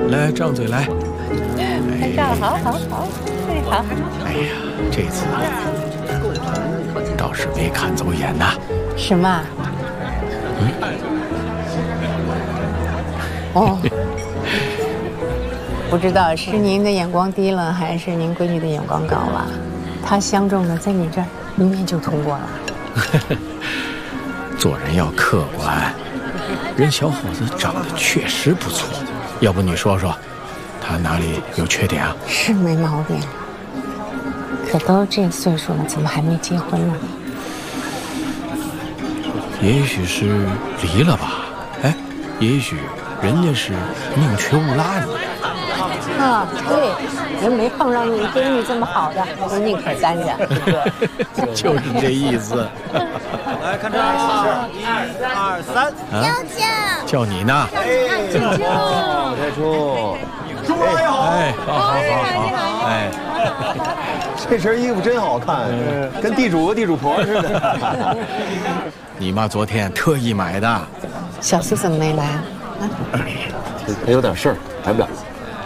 来，张嘴来。 拍照，好，哎，好。 哎呀，这次倒是没看走眼呐。 什么？哦，不知道是您的眼光低了，还是您闺女的眼光高了？她相中的在你这儿一面就通过了。 做人要客观，人小伙子长得确实不错，要不你说说，他哪里有缺点啊？ 是没毛病，可都这岁数了，怎么还没结婚呢？ 也许是离了吧？哎，也许人家是宁缺毋滥的。 啊，对，人没碰上你闺女这么好的，都宁可单着。 就是这意思。 来看这儿，1、2、3， 叫你呢。 太冲，祝老爷好。 哎，好。哎， 这身衣服真好看，跟地主和地主婆似的。 你妈昨天特意买的。 小苏怎么没来？ 他有点事儿，来不了。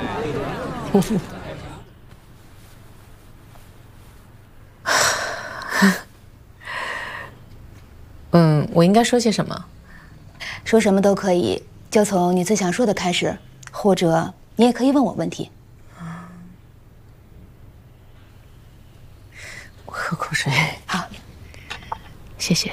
我应该说些什么？ 说什么都可以，就从你最想说的开始，或者你也可以问我问题。 我喝口水。 好， 谢谢。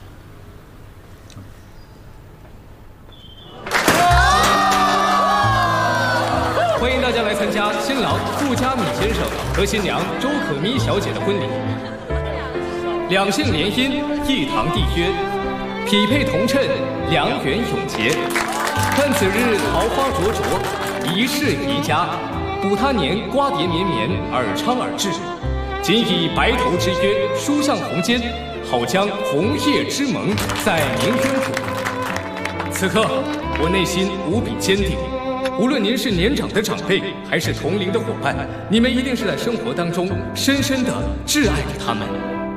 欢迎大家来参加新郎顾佳敏先生和新娘周可咪小姐的婚礼。两姓联姻，一堂缔约，匹配同称，良缘永结。盼此日桃花灼灼，一世宜家。补他年瓜瓞绵绵，尔昌尔至。仅以白头之约，书向红笺，好将红叶之盟在明渊谷。此刻，我内心无比坚定。无论您是年长的长辈，还是同龄的伙伴，你们一定是在生活当中深深地挚爱着他们。